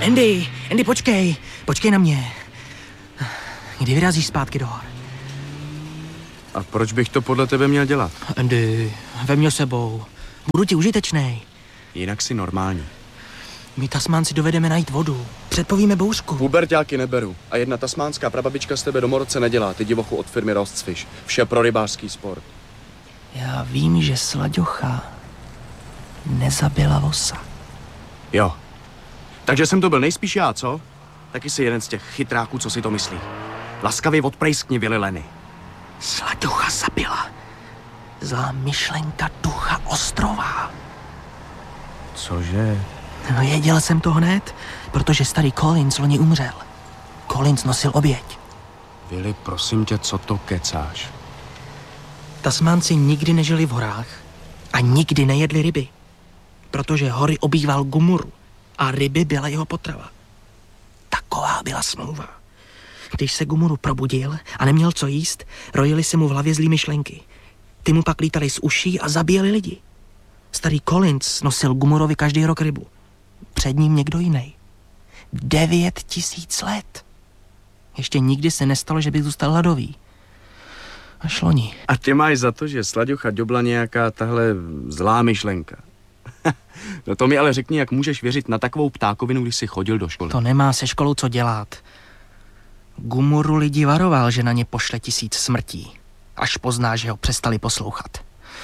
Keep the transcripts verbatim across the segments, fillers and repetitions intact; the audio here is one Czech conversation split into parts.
Andy, Andy, počkej, počkej na mě. Kdy vyrazíš zpátky do hor? A proč bych to podle tebe měl dělat? Andy, vem mě sebou. Budu ti užitečnej. Jinak si normální. My Tasmánci dovedeme najít vodu. Předpovíme bouřku. Puberťáky neberu. A jedna tasmánská prababička z tebe domorodce nedělá, ty divochu od firmy Rostfish. Vše pro rybářský sport. Já vím, že slaďocha nezabila vosa. Jo. Takže jsem to byl nejspíš já, co? Taky jsi jeden z těch chytráků, co si to myslí. Laskavě odprejskni, Vili Lenny. Slaďocha zabila. Zlá myšlenka ducha ostrova. Cože? No věděl jsem to hned, protože starý Collins loni umřel. Collins nosil oběť. Vili, prosím tě, co to kecáš? Tasmánci nikdy nežili v horách a nikdy nejedli ryby, protože hory obýval Gumuru a ryby byla jeho potrava. Taková byla smlouva. Když se Gumuru probudil a neměl co jíst, rojily se mu v hlavě zlý myšlenky. Ty mu pak lítali z uší a zabíjeli lidi. Starý Collins nosil Gumurovi každý rok rybu. Před ním někdo jiný. Devět tisíc let. Ještě nikdy se nestalo, že bych zůstal hladový. Až loni. A ty máš za to, že slaďocha dobla nějaká tahle zlá myšlenka. No to mi ale řekni, jak můžeš věřit na takovou ptákovinu, když jsi chodil do školy. To nemá se školou co dělat. Gumuru lidi varoval, že na ně pošle tisíc smrtí, až pozná, že ho přestali poslouchat.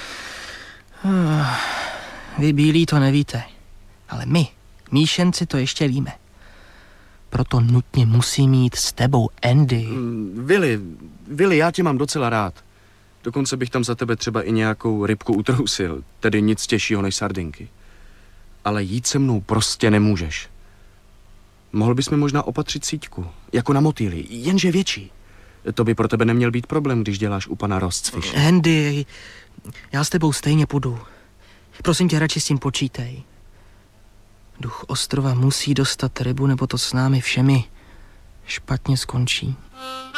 Vy bílí to nevíte, ale my, míšenci, to ještě víme. Proto nutně musí mít s tebou Andy. Mm, Vili, Vili, já tě mám docela rád. Dokonce bych tam za tebe třeba i nějakou rybku utrousil, tedy nic těžšího než sardinky. Ale jít se mnou prostě nemůžeš. Mohl bys mi možná opatřit síťku, jako na motýly, jenže větší. To by pro tebe neměl být problém, když děláš u pana Rostfish. Andy, já s tebou stejně půjdu. Prosím tě, radši s tím počítej. Duch ostrova musí dostat rybu, nebo to s námi všemi špatně skončí.